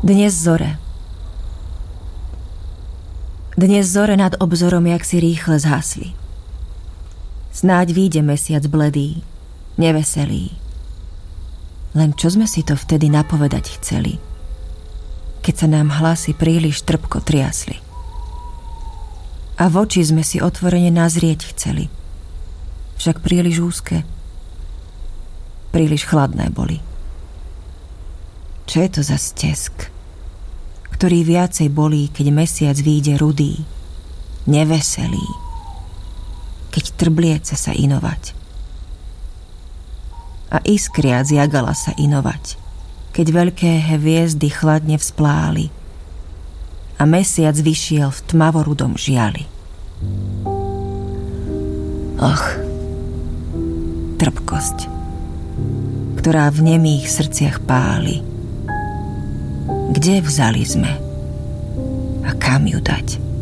Dnes zore nad obzorom jak si rýchle zhasli. Snáď vyjde mesiac bledý, neveselý. Len čo sme si to vtedy napovedať chceli, keď sa nám hlasy príliš trpko triasli. A v oči sme si otvorene nazrieť chceli, však príliš úzke, príliš chladné boli. Čo je to za stesk, ktorý viacej bolí, keď mesiac vyjde rudý, neveselý, keď trbliece sa inovať. A iskriac jagala sa inovať, keď veľké hviezdy chladne vzpláli a mesiac vyšiel v tmavorudom žiali. Och, trpkosť, ktorá v nemých srdciach páli. Kde vzali sme a kam ju dať?